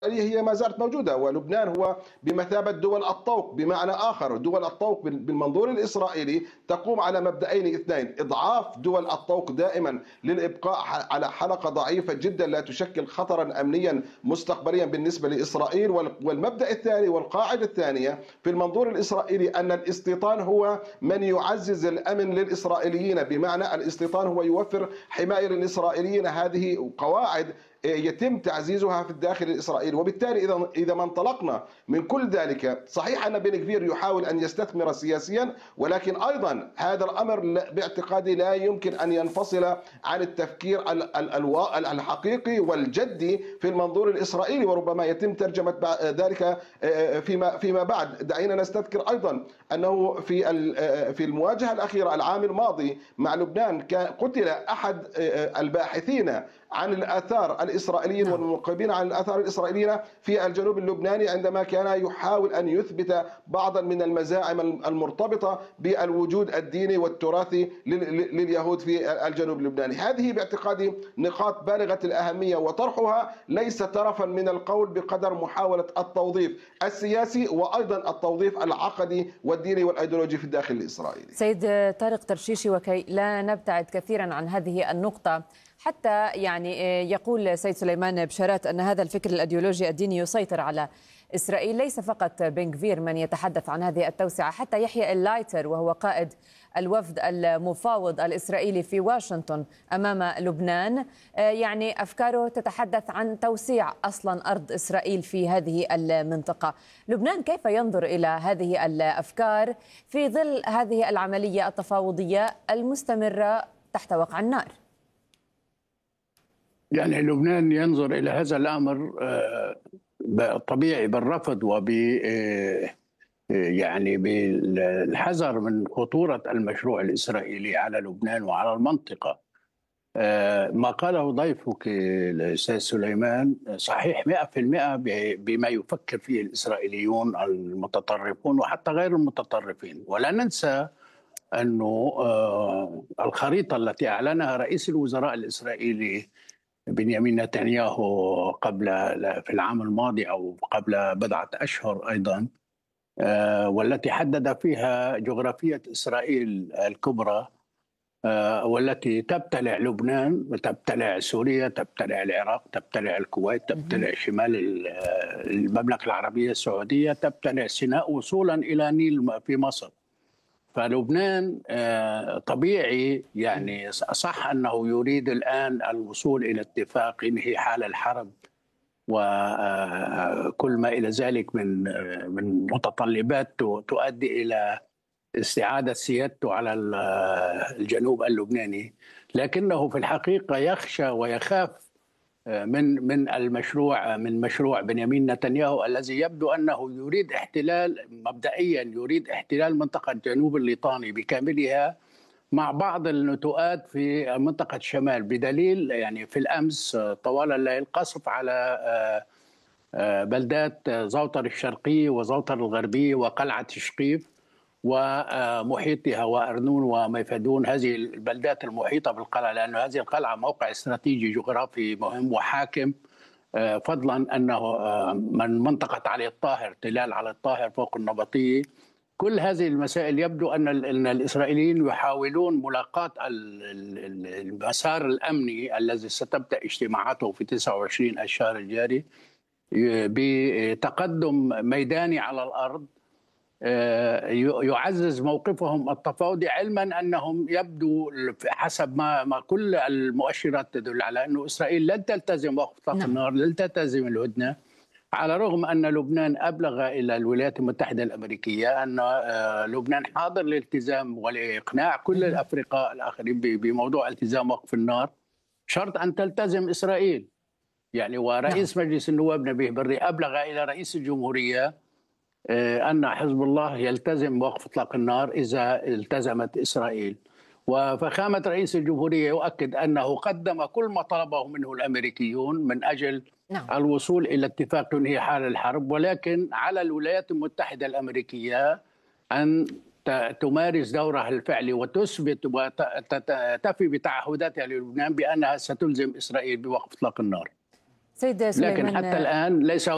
هي ما زالت موجودة، ولبنان هو بمثابة دول الطوق. بمعنى آخر، دول الطوق بالمنظور الإسرائيلي تقوم على مبدأين اثنين: إضعاف دول الطوق دائما للإبقاء على حلقة ضعيفة جدا لا تشكل خطرا أمنيا مستقبليا بالنسبة لإسرائيل. والمبدأ الثاني والقاعدة الثانية في المنظور الإسرائيلي أن الاستيطان هو من يعزز الأمن للإسرائيليين، بمعنى الاستيطان هو يوفر حماية للإسرائيليين. هذه قواعد يتم تعزيزها في الداخل الإسرائيلي. وبالتالي إذا ما انطلقنا من كل ذلك، صحيح أن بن غفير يحاول أن يستثمر سياسيا، ولكن أيضا هذا الأمر باعتقادي لا يمكن أن ينفصل عن التفكير الحقيقي والجدي في المنظور الإسرائيلي، وربما يتم ترجمة ذلك فيما بعد. دعينا نستذكر أيضا أنه في المواجهة الأخيرة العام الماضي مع لبنان قتل أحد الباحثين عن الآثار الإسرائيليين والمنقبين عن الآثار الإسرائيليين في الجنوب اللبناني، عندما كان يحاول أن يثبت بعضا من المزاعم المرتبطة بالوجود الديني والتراثي لليهود في الجنوب اللبناني. هذه باعتقادي نقاط بالغة الأهمية، وطرحها ليس طرفا من القول بقدر محاولة التوظيف السياسي وأيضا التوظيف العقدي والديني والأيديولوجي في الداخل الإسرائيلي. سيد طارق ترشيشي، وكي لا نبتعد كثيرا عن هذه النقطة، حتى يعني يقول سيد سليمان بشارات أن هذا الفكر الأيديولوجي الديني يسيطر على إسرائيل. ليس فقط بن غفير من يتحدث عن هذه التوسعة، حتى يحيى اللايتر وهو قائد الوفد المفاوض الإسرائيلي في واشنطن أمام لبنان، يعني أفكاره تتحدث عن توسيع أصلا أرض إسرائيل في هذه المنطقة. لبنان كيف ينظر إلى هذه الأفكار في ظل هذه العملية التفاوضية المستمرة تحت وقع النار؟ يعني لبنان ينظر إلى هذا الأمر طبيعي بالرفض يعني بالحذر من خطورة المشروع الإسرائيلي على لبنان وعلى المنطقة. ما قاله ضيفك الأستاذ سليمان صحيح 100% بما يفكر فيه الإسرائيليون المتطرفون وحتى غير المتطرفين. ولا ننسى أنه الخريطة التي أعلنها رئيس الوزراء الإسرائيلي بنيامين نتنياهو في العام الماضي أو قبل بضعة أشهر أيضا، والتي حدد فيها جغرافية إسرائيل الكبرى، والتي تبتلع لبنان وتبتلع سوريا، تبتلع العراق، تبتلع الكويت، تبتلع شمال المملكة العربية السعودية، تبتلع سيناء وصولا إلى نيل في مصر. فلبنان طبيعي يعني صح أنه يريد الآن الوصول إلى اتفاق ينهي حال الحرب وكل ما إلى ذلك من متطلبات تؤدي إلى استعادة سيادته على الجنوب اللبناني، لكنه في الحقيقة يخشى ويخاف من مشروع بنيامين نتنياهو الذي يبدو أنه يريد مبدئيا يريد احتلال منطقة جنوب الليطاني بكاملها مع بعض النتوءات في منطقة الشمال، بدليل يعني في الأمس طوال الليل قصف على بلدات زوطر الشرقي وزوطر الغربي وقلعة شقيف ومحيطها وأرنون وميفدون، هذه البلدات المحيطة بالقلعة، لأن هذه القلعة موقع استراتيجي جغرافي مهم وحاكم، فضلا أنه من منطقة علي الطاهر، تلال علي الطاهر فوق النبطية. كل هذه المسائل يبدو أن الإسرائيليين يحاولون ملاقاة المسار الأمني الذي ستبدأ اجتماعاته في 29 الشهر الجاري بتقدم ميداني على الأرض يعزز موقفهم التفاوضي، علما أنهم يبدو حسب ما كل المؤشرات تدل على أن إسرائيل لن تلتزم وقف إطلاق النار، لن تلتزم الهدنة، على الرغم أن لبنان أبلغ إلى الولايات المتحدة الأمريكية أن لبنان حاضر للالتزام ولإقناع كل الأفرقاء الآخرين بموضوع التزام وقف النار، شرط أن تلتزم إسرائيل. يعني ورئيس مجلس النواب نبيه بري أبلغ إلى رئيس الجمهورية أن حزب الله يلتزم وقف إطلاق النار إذا التزمت إسرائيل. وفخامة رئيس الجمهورية يؤكد أنه قدم كل ما طلبه منه الأمريكيون من أجل الوصول إلى اتفاق ينهي حال الحرب، ولكن على الولايات المتحدة الأمريكية أن تمارس دورها الفعلي وتثبت وتفي بتعهداتها للبنان بأنها ستلزم إسرائيل بوقف إطلاق النار. سيد سليمان، لكن حتى الآن ليس